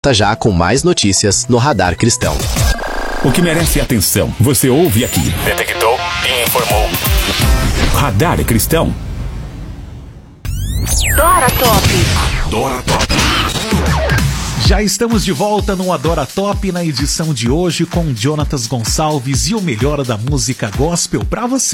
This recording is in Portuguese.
Tá já com mais notícias no Radar Cristão. O que merece atenção, você ouve aqui. Detectou e informou. Radar Cristão. Dora Top. Dora Top. Já estamos de volta no Adora Top na edição de hoje com Jonatas Gonçalves e o melhor da música gospel pra você.